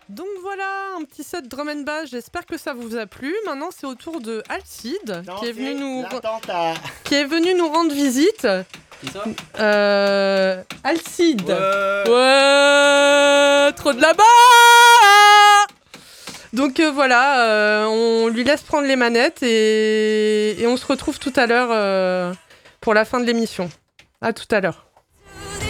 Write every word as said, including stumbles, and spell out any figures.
Donc voilà, un petit set drum and bass, j'espère que ça vous a plu. Maintenant, c'est au tour de Alcide, Non, qui est venu c'est nous l'attentat. qui est venu nous rendre visite. Qui ça? Euh, Alcide. Ouais. Ouais, trop de là-bas. Donc euh, voilà, euh, on lui laisse prendre les manettes et, et on se retrouve tout à l'heure euh, pour la fin de l'émission. À tout à l'heure.